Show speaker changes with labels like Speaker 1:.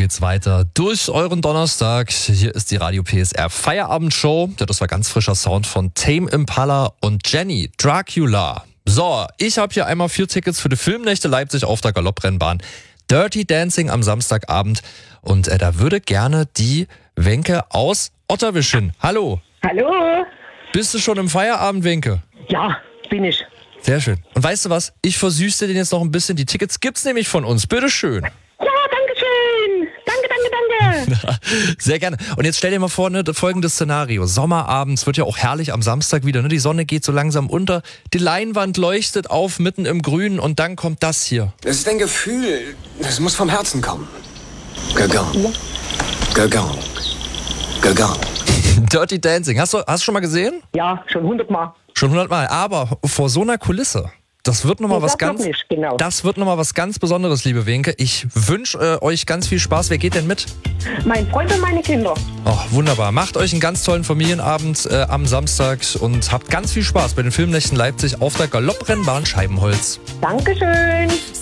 Speaker 1: geht's weiter durch euren Donnerstag. Hier ist die Radio PSR Feierabendshow. Ja, das war ganz frischer Sound von Tame Impala und Jenny Dracula. So, ich habe hier einmal 4 Tickets für die Filmnächte Leipzig auf der Galopprennbahn. Dirty Dancing am Samstagabend. Und da würde gerne die Wenke aus Otterwisch hin. Hallo.
Speaker 2: Hallo?
Speaker 1: Bist du schon im Feierabend, Wenke?
Speaker 2: Ja, bin ich.
Speaker 1: Sehr schön. Und weißt du was? Ich versüße dir jetzt noch ein bisschen. Die Tickets gibt's nämlich von uns. Bitteschön.
Speaker 2: Ja, danke schön. Danke.
Speaker 1: Sehr gerne. Und jetzt stell dir mal vor, ne, folgendes Szenario. Sommerabend, es wird ja auch herrlich am Samstag wieder. Ne? Die Sonne geht so langsam unter. Die Leinwand leuchtet auf mitten im Grünen und dann kommt das hier.
Speaker 3: Es ist ein Gefühl, es muss vom Herzen kommen. Gegangen. Gegangen. Gegangen.
Speaker 1: Dirty Dancing. Hast du schon mal gesehen?
Speaker 2: Ja, schon 100 Mal.
Speaker 1: Schon 100 Mal. Aber vor so einer Kulisse. Das wird nochmal was ganz.
Speaker 2: Genau.
Speaker 1: Das wird nochmal was ganz Besonderes, liebe Wenke. Ich wünsche euch ganz viel Spaß. Wer geht denn mit?
Speaker 2: Mein Freund und meine Kinder.
Speaker 1: Oh, wunderbar. Macht euch einen ganz tollen Familienabend am Samstag und habt ganz viel Spaß bei den Filmnächten Leipzig auf der Galopprennbahn Scheibenholz.
Speaker 2: Dankeschön.